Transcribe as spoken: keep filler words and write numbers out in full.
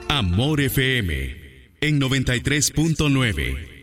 Amor F M en noventa y tres punto nueve.